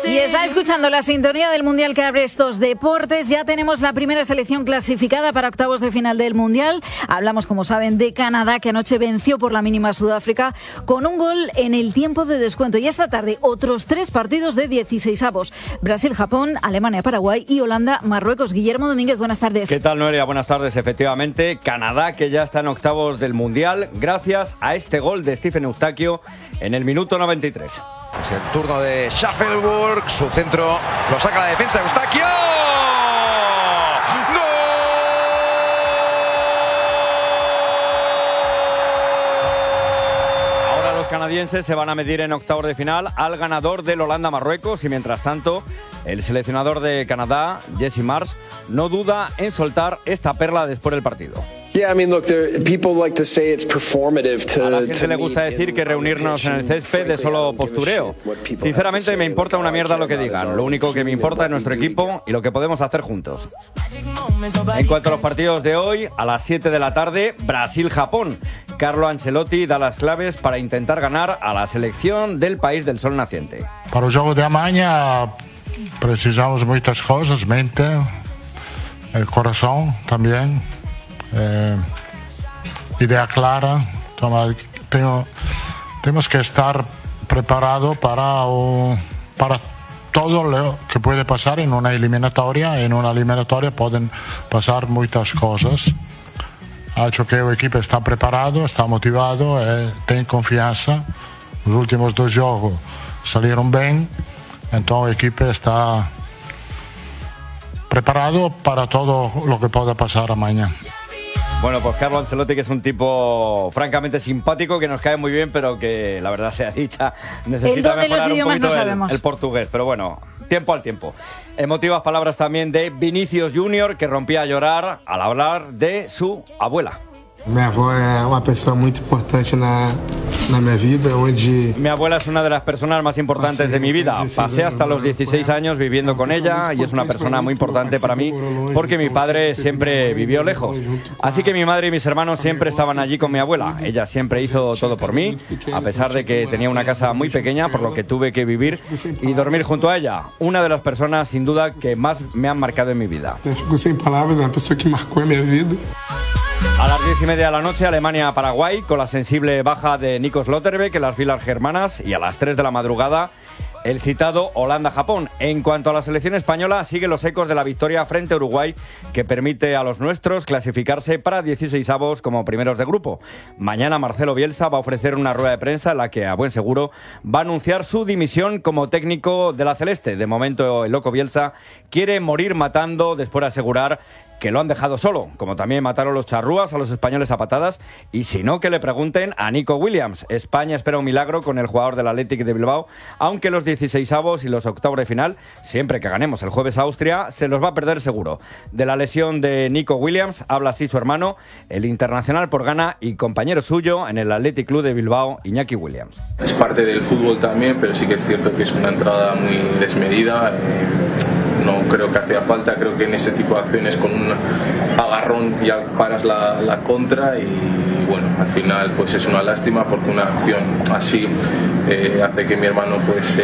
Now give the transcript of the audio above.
Y está escuchando la sintonía del Mundial que abre estos deportes. Ya tenemos la primera selección clasificada para octavos de final del Mundial. Hablamos, como saben, de Canadá, que anoche venció por la mínima a Sudáfrica con un gol en el tiempo de descuento. Y esta tarde otros 3 partidos de 16avos. Brasil, Japón, Alemania, Paraguay y Holanda, Marruecos. Guillermo Domínguez, buenas tardes. ¿Qué tal, Noelia? Buenas tardes. Efectivamente, Canadá, que ya está en octavos del Mundial gracias a este gol de Stephen Eustaquio en el minuto 93. Es el turno de Schaffelburg, su centro lo saca la defensa Eustaquio. ¡Gol! Ahora los canadienses se van a medir en octavos de final al ganador del Holanda-Marruecos y mientras tanto el seleccionador de Canadá, Jesse Marsh, no duda en soltar esta perla después del partido. Yeah, I mean, look, people like to say it's performative to. A la gente le gusta decir que reunirnos en el césped es solo postureo. Sinceramente me importa una mierda lo que digan. Lo único que me importa es nuestro equipo y lo que podemos hacer juntos. En cuanto a los partidos de hoy, a las 7 de la tarde, Brasil-Japón. Carlo Ancelotti da las claves para intentar ganar a la selección del país del sol naciente. Para o jogo de amanhã precisamos muitas coisas, mente, el corazón también. Idea clara. Tenemos que estar preparados para todo lo que puede pasar en una eliminatoria. En una eliminatoria pueden pasar muchas cosas. Ha hecho que el equipo está preparado, está motivado, tiene confianza. Los últimos 2 juegos salieron bien, entonces el equipo está preparado para todo lo que pueda pasar mañana. Bueno, pues Carlo Ancelotti, que es un tipo francamente simpático, que nos cae muy bien, pero que la verdad sea dicha, necesita mejorar un poquito el portugués. Pero bueno, tiempo al tiempo. Emotivas palabras también de Vinicius Junior, que rompía a llorar al hablar de su abuela. Mi abuela es una persona muy importante en mi vida. Mi abuela es una de las personas más importantes de mi vida. Pasé hasta los 16 años viviendo con ella y es una persona muy importante para mí porque mi padre siempre vivió lejos. Así que mi madre y mis hermanos siempre estaban allí con mi abuela. Ella siempre hizo todo por mí, a pesar de que tenía una casa muy pequeña, por lo que tuve que vivir y dormir junto a ella. Una de las personas, sin duda, que más me han marcado en mi vida. Sin palabras, una persona que marcó en mi vida. A las 10:30 de la noche, Alemania-Paraguay, con la sensible baja de Nico Slotterbeck en las filas germanas. Y a las 3 de la madrugada, el citado Holanda-Japón. En cuanto a la selección española, sigue los ecos de la victoria frente a Uruguay, que permite a los nuestros clasificarse para 16avos como primeros de grupo. Mañana Marcelo Bielsa va a ofrecer una rueda de prensa en la que, a buen seguro, va a anunciar su dimisión como técnico de la Celeste. De momento, el loco Bielsa quiere morir matando, después de asegurar que lo han dejado solo, como también mataron los charrúas a los españoles a patadas, y si no, que le pregunten a Nico Williams. España espera un milagro con el jugador del Athletic de Bilbao, aunque los 16avos y los octavos de final, siempre que ganemos el jueves a Austria, se los va a perder seguro. De la lesión de Nico Williams habla así su hermano, el internacional por Ghana y compañero suyo en el Athletic Club de Bilbao, Iñaki Williams. Es parte del fútbol también, pero sí que es cierto que es una entrada muy desmedida. No creo que hacía falta, creo que en ese tipo de acciones con un agarrón ya paras la contra y bueno, al final pues es una lástima porque una acción así hace que mi hermano pues